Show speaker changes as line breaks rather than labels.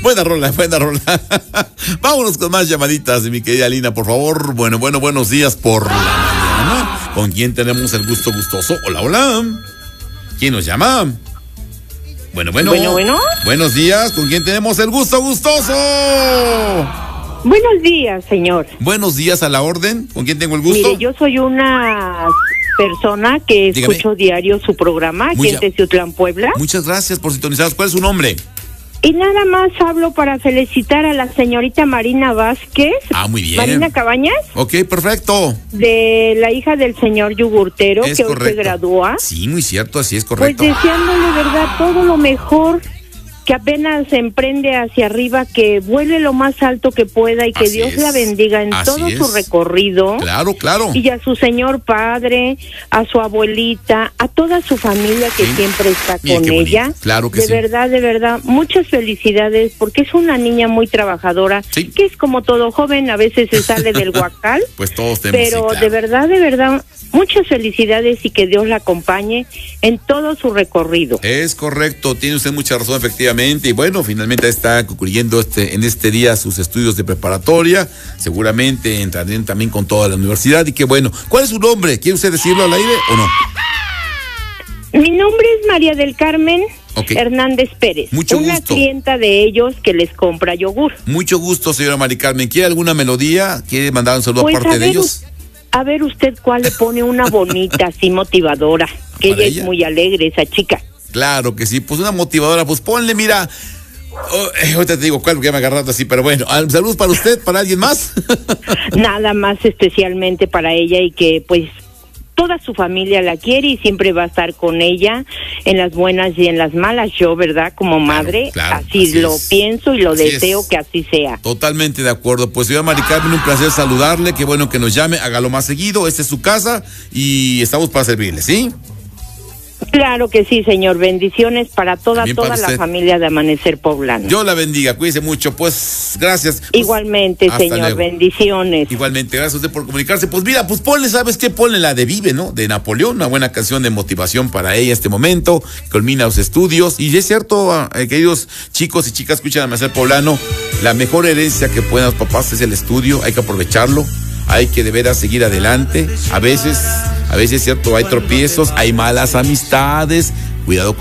Buena rola. Vámonos con más llamaditas de mi querida Lina, por favor. Bueno, buenos días por la mañana. ¿Con quién tenemos el gusto gustoso? Hola. ¿Quién nos llama? Bueno. Buenos días. ¿Con quién tenemos el gusto gustoso?
Buenos días, señor.
Buenos días, a la orden. ¿Con quién tengo el gusto?
Mire, yo soy una persona que escucho diario su programa aquí en Teciutlán, Puebla.
Muchas gracias por sintonizarnos. ¿Cuál es su nombre?
Y nada más hablo para felicitar a la señorita Marina Vázquez.
Muy bien.
Marina Cabañas.
Ok, perfecto.
De la hija del señor Yogurtero, que hoy se gradúa.
Sí, muy cierto, así es correcto.
Pues deseándole, verdad, todo lo mejor, que apenas se emprende hacia arriba, que vuele lo más alto que pueda y que Dios la bendiga en todo su recorrido.
Claro.
Y a su señor padre, a su abuelita, a toda su familia que siempre está con ella.
Claro que
de verdad, muchas felicidades, porque es una niña muy trabajadora, que es como todo joven, a veces se sale del huacal.
Pues todos tenemos.
Pero de verdad, muchas felicidades y que Dios la acompañe en todo su recorrido.
Es correcto, tiene usted mucha razón, efectivamente. Y bueno, finalmente está concluyendo en este día sus estudios de preparatoria. Seguramente entrarán también con toda la universidad. Y qué bueno. ¿Cuál es su nombre? ¿Quiere usted decirlo al aire o no?
Mi nombre es María del Carmen Hernández Pérez.
Mucho gusto.
Una clienta de ellos que les compra yogur.
Mucho gusto, señora María Carmen. ¿Quiere alguna melodía? ¿Quiere mandar un saludo aparte de ellos?
A ver usted cuál le pone una bonita, así motivadora. Que ella es muy alegre, esa chica.
Claro que sí, pues una motivadora, pues ponle, mira. Ahorita te digo cuál, porque ya me agarraste así, pero bueno, saludos para usted, para alguien más.
Nada más especialmente para ella y que pues toda su familia la quiere y siempre va a estar con ella en las buenas y en las malas. Yo, ¿verdad? Como madre, así lo pienso y lo deseo que así sea.
Totalmente de acuerdo. Pues señora Mari Carmen, un placer saludarle, qué bueno que nos llame, hágalo más seguido, esta es su casa y estamos para servirle, ¿sí?
Claro que sí, señor. Bendiciones para toda la familia de Amanecer Poblano.
Dios la bendiga, cuídese mucho. Pues, gracias. Pues,
igualmente, señor, luego. Bendiciones.
Igualmente, gracias a usted por comunicarse. Pues mira, pues ponle, ¿sabes qué? Ponle la de Vive, ¿no? De Napoleón, una buena canción de motivación para ella este momento, culmina los estudios. Y es cierto, queridos chicos y chicas, escuchan a Amanecer Poblano, la mejor herencia que pueden los papás es el estudio, hay que aprovecharlo. Hay que de veras seguir adelante. A veces, cierto, hay tropiezos, hay malas amistades. Cuidado con